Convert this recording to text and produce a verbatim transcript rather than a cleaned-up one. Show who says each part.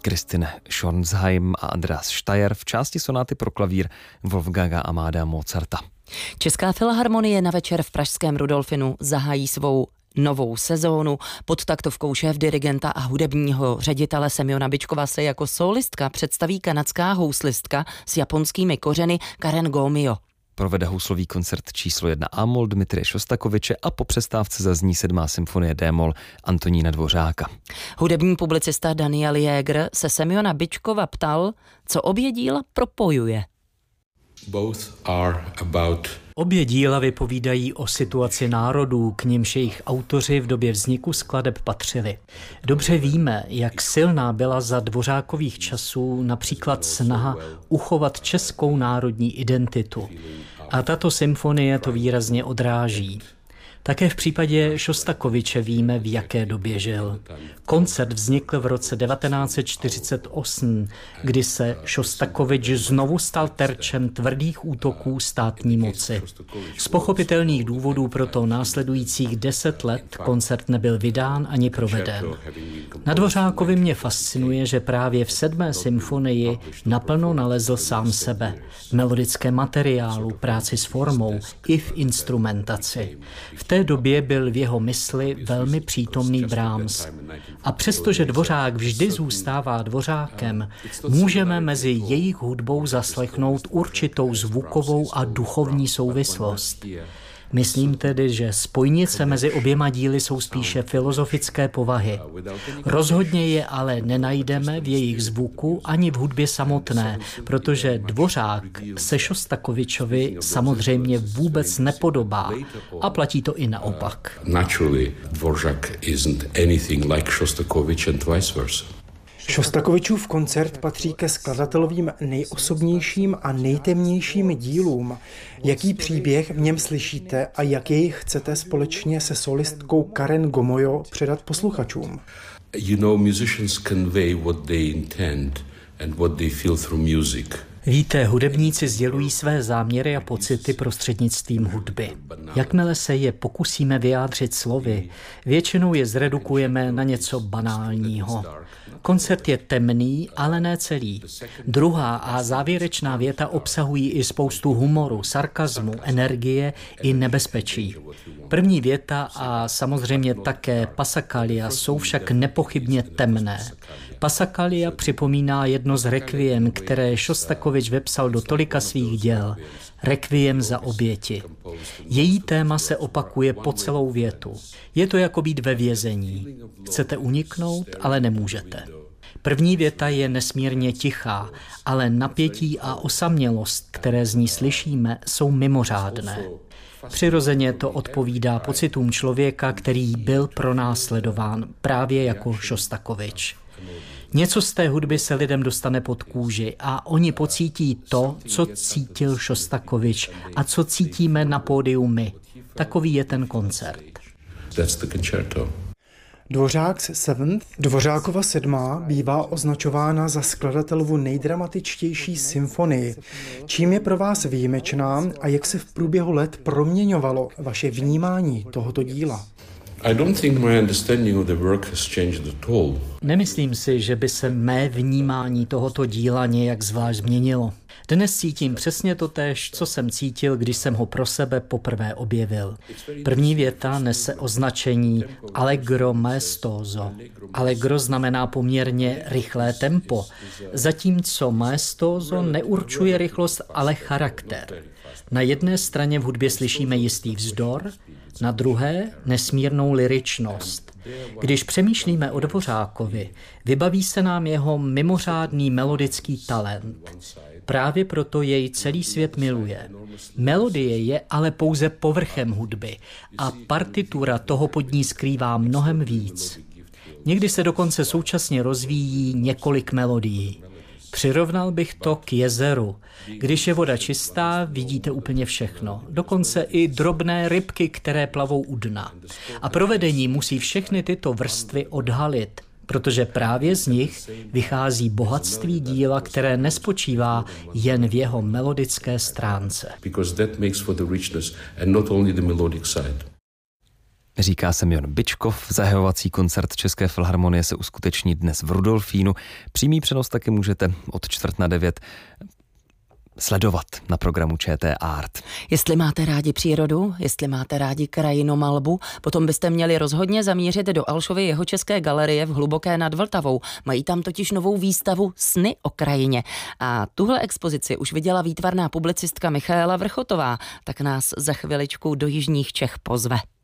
Speaker 1: Christine Schornsheim a Andreas Steyer v části sonáty pro klavír Wolfganga Amadea Mozarta.
Speaker 2: Česká filharmonie na večer v pražském Rudolfinu zahájí svou novou sezónu. Pod taktovkou šéfdirigenta a hudebního ředitele Semjona Byčkova se jako solistka představí kanadská houslistka s japonskými kořeny Karen Gomio.
Speaker 1: Provede houslový koncert číslo jedna A-moll Dmitrije Šostakoviče a po přestávce zazní sedmá symfonie D-moll Antonína Dvořáka.
Speaker 2: Hudební publicista Daniel Jäger se Semjona Byčkova ptal, co obě díla propojuje.
Speaker 3: Both are about
Speaker 4: Obě díla vypovídají o situaci národů, k nimž jejich autoři v době vzniku skladeb patřili. Dobře víme, jak silná byla za Dvořákových časů například snaha uchovat českou národní identitu. A tato symfonie to výrazně odráží. Také v případě Šostakoviče víme, v jaké době žil. Koncert vznikl v roce devatenáct set čtyřicet osm, kdy se Šostakovič znovu stal terčem tvrdých útoků státní moci. Z pochopitelných důvodů proto následujících deset let koncert nebyl vydán ani proveden. Na Dvořákovi mě fascinuje, že právě v sedmé symfonii naplno nalezl sám sebe. V melodickém materiálu, práci s formou i v instrumentaci. V té době byl v jeho mysli velmi přítomný Brahms. A přestože Dvořák vždy zůstává Dvořákem, můžeme mezi jejich hudbou zaslechnout určitou zvukovou a duchovní souvislost. Myslím tedy, že spojnice mezi oběma díly jsou spíše filozofické povahy. Rozhodně je ale nenajdeme v jejich zvuku ani v hudbě samotné, protože Dvořák se Šostakovičovi samozřejmě vůbec nepodobá a platí to i naopak.
Speaker 3: Naturally, Dvořák isn't anything like Shostakovich and vice versa.
Speaker 5: Šostakovičův koncert patří ke skladatelovým nejosobnějším a nejtemnějším dílům. Jaký příběh v něm slyšíte a jak jej chcete společně se solistkou Karen Gomio předat posluchačům?
Speaker 3: You know, musicians convey what they intend and what they feel through music.
Speaker 4: Víte, hudebníci sdělují své záměry a pocity prostřednictvím hudby. Jakmile se je pokusíme vyjádřit slovy, většinou je zredukujeme na něco banálního. Koncert je temný, ale ne celý. Druhá a závěrečná věta obsahují i spoustu humoru, sarkazmu, energie i nebezpečí. První věta a samozřejmě také Passacaglia jsou však nepochybně temné. Passacaglia připomíná jedno z rekviem, které Šostakovič vepsal do tolika svých děl. Rekviem za oběti. Její téma se opakuje po celou větu. Je to jako být ve vězení. Chcete uniknout, ale nemůžete. První věta je nesmírně tichá, ale napětí a osamělost, které z ní slyšíme, jsou mimořádné. Přirozeně to odpovídá pocitům člověka, který byl pronásledován, právě jako Šostakovič. Něco z té hudby se lidem dostane pod kůži a oni pocítí to, co cítil Šostakovič a co cítíme na pódiu my. Takový je ten koncert.
Speaker 3: That's the concerto.
Speaker 5: Dvořák's Seventh, Dvořákova sedmá, bývá označována za skladatelovu nejdramatičtější symfonii. Čím je pro vás výjimečná a jak se v průběhu let proměňovalo vaše vnímání tohoto díla?
Speaker 3: I don't think my understanding of the work has changed at all.
Speaker 4: Nemyslím si, že by se mé vnímání tohoto díla nějak zvlášť změnilo. Dnes cítím přesně totéž, co jsem cítil, když jsem ho pro sebe poprvé objevil. První věta nese označení Allegro maestoso. Allegro znamená poměrně rychlé tempo, zatímco maestoso neurčuje rychlost, ale charakter. Na jedné straně v hudbě slyšíme jistý vzdor, na druhé nesmírnou lyričnost. Když přemýšlíme o Dvořákovi, vybaví se nám jeho mimořádný melodický talent. Právě proto jej celý svět miluje. Melodie je ale pouze povrchem hudby a partitura toho pod ní skrývá mnohem víc. Někdy se dokonce současně rozvíjí několik melodií. Přirovnal bych to k jezeru. Když je voda čistá, vidíte úplně všechno. Dokonce i drobné rybky, které plavou u dna. A provedení musí všechny tyto vrstvy odhalit, protože právě z nich vychází bohatství díla, které nespočívá jen v jeho melodické stránce.
Speaker 1: Říká Semjon Byčkov. Zahajovací koncert České filharmonie se uskuteční dnes v Rudolfínu. Přímý přenos taky můžete od čtvrt na devět sledovat na programu Č T Art.
Speaker 2: Jestli máte rádi přírodu, jestli máte rádi krajinomalbu, potom byste měli rozhodně zamířit do Alšovy Jihočeské galerie v Hluboké nad Vltavou. Mají tam totiž novou výstavu Sny o krajině. A tuhle expozici už viděla výtvarná publicistka Michaela Vrchotová, tak nás za chviličku do jižních Čech pozve.